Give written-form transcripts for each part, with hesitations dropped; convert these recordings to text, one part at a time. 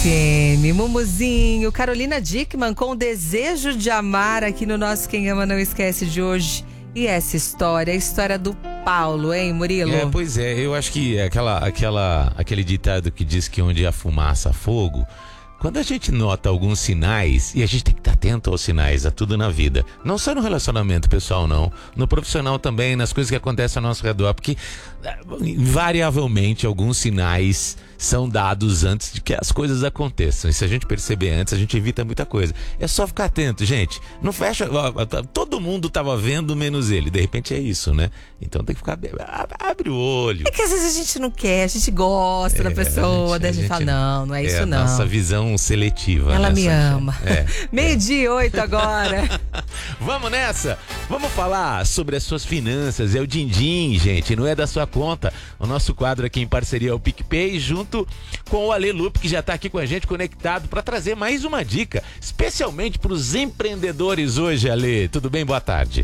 FM, Mumuzinho, Carolina Dickmann com Desejo de Amar aqui no nosso Quem Ama Não Esquece de hoje. E essa história, a história do Paulo, hein, Murilo? Pois é, eu acho que aquele ditado que diz que onde há fumaça há fogo, quando a gente nota alguns sinais, e a gente tem que estar atento aos sinais, a tudo na vida, não só no relacionamento pessoal não, no profissional também, nas coisas que acontecem ao nosso redor, porque invariavelmente alguns sinais são dados antes de que as coisas aconteçam, e se a gente perceber antes, a gente evita muita coisa. É só ficar atento, gente, não fecha, todo mundo estava vendo menos ele, de repente é isso, né? Então tem que ficar, abre o olho. É que às vezes a gente não quer, a gente gosta da pessoa, daí a gente fala, não é isso não. Nossa visão seletiva. Ela me ama. 12:08 agora. Vamos nessa? Vamos falar sobre as suas finanças. É o Din-Din, gente, não é da sua conta. O nosso quadro aqui em parceria é o PicPay, junto com o Ale Lupe, que já está aqui com a gente conectado para trazer mais uma dica, especialmente para os empreendedores hoje, Ale. Tudo bem? Boa tarde.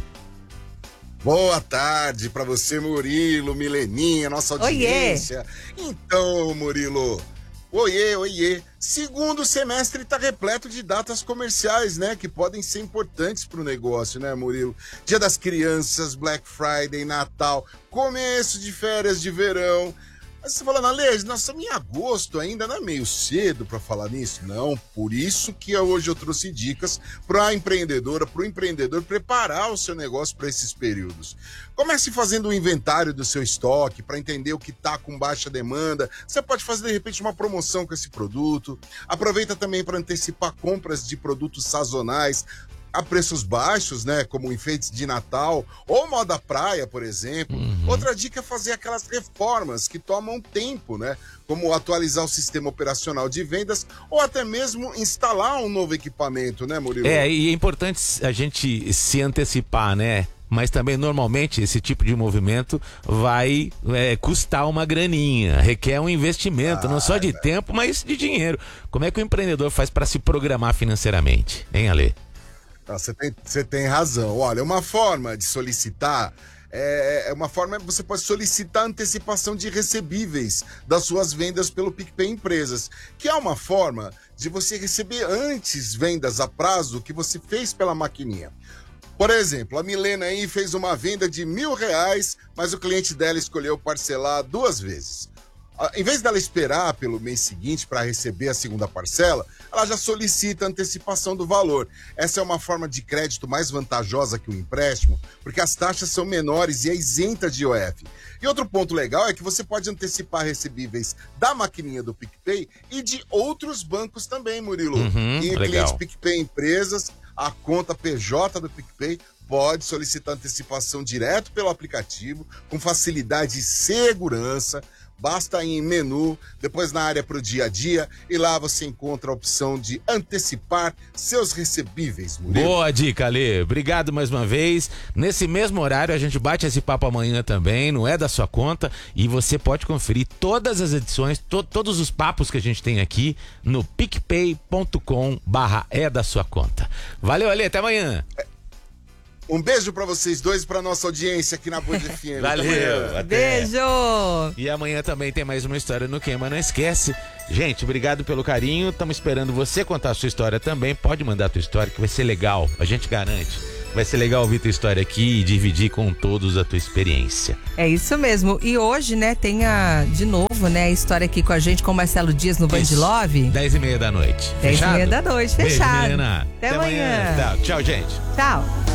Boa tarde para você, Murilo, Mileninha, nossa audiência. Oiê. Então, Murilo, oiê. Segundo semestre está repleto de datas comerciais, né? Que podem ser importantes para o negócio, né, Murilo? Dia das Crianças, Black Friday, Natal, começo de férias de verão. Mas você fala, Ale, nós estamos em agosto ainda, não é meio cedo para falar nisso? Não, por isso que hoje eu trouxe dicas para a empreendedora, para o empreendedor preparar o seu negócio para esses períodos. Comece fazendo um inventário do seu estoque para entender o que está com baixa demanda. Você pode fazer, de repente, uma promoção com esse produto. Aproveita também para antecipar compras de produtos sazonais a preços baixos, né, como enfeites de Natal ou moda praia, por exemplo. Outra dica é fazer aquelas reformas que tomam tempo, né, como atualizar o sistema operacional de vendas ou até mesmo instalar um novo equipamento, né, Murilo? E é importante a gente se antecipar, né? Mas também, normalmente, esse tipo de movimento vai custar uma graninha, requer um investimento, não só de tempo, mas de dinheiro. Como é que o empreendedor faz para se programar financeiramente, hein, Ale? Você tem razão. Olha, uma forma de solicitar você pode solicitar antecipação de recebíveis das suas vendas pelo PicPay Empresas, que é uma forma de você receber antes vendas a prazo que você fez pela maquininha. Por exemplo, a Milena aí fez uma venda de R$1.000, mas o cliente dela escolheu parcelar 2 vezes. Em vez dela esperar pelo mês seguinte para receber a segunda parcela, ela já solicita antecipação do valor. Essa é uma forma de crédito mais vantajosa que o empréstimo, porque as taxas são menores e é isenta de IOF. E outro ponto legal é que você pode antecipar recebíveis da maquininha do PicPay e de outros bancos também, Murilo. E clientes PicPay Empresas, a conta PJ do PicPay pode solicitar antecipação direto pelo aplicativo, com facilidade e segurança. Basta ir em menu, depois na área para o dia a dia, e lá você encontra a opção de antecipar seus recebíveis, Murilo. Boa dica, Ale. Obrigado mais uma vez. Nesse mesmo horário, a gente bate esse papo amanhã também, não é da sua conta, e você pode conferir todas as edições, todos os papos que a gente tem aqui no picpay.com/é da sua conta. Valeu, Ale, até amanhã. Um beijo pra vocês dois e pra nossa audiência aqui na Band FM. Valeu. Beijo. E amanhã também tem mais uma história no Quem Ama Não Esquece. Gente, obrigado pelo carinho. Estamos esperando você contar a sua história também. Pode mandar a tua história que vai ser legal. A gente garante. Vai ser legal ouvir tua história aqui e dividir com todos a tua experiência. É isso mesmo. E hoje, né, tem de novo, né, a história aqui com a gente, com o Marcelo Dias no Band Love. 10:30 da noite. 10:30 da noite, fechado. Beijo, Milena. Até amanhã. Tchau, gente. Tchau.